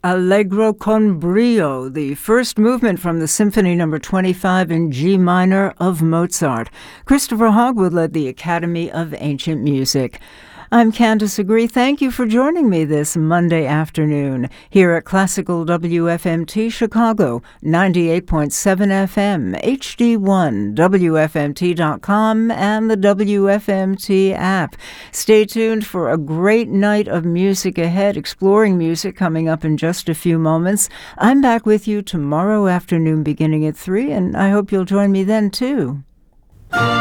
Allegro con brio, the first movement from the Symphony No. 25 in G minor of Mozart. Christopher Hogwood led the Academy of Ancient Music. I'm Candace Agree. Thank you for joining me this Monday afternoon here at Classical WFMT Chicago, 98.7 FM, HD1, WFMT.com, and the WFMT app. Stay tuned for a great night of music ahead, exploring music coming up in just a few moments. I'm back with you tomorrow afternoon beginning at 3, and I hope you'll join me then too.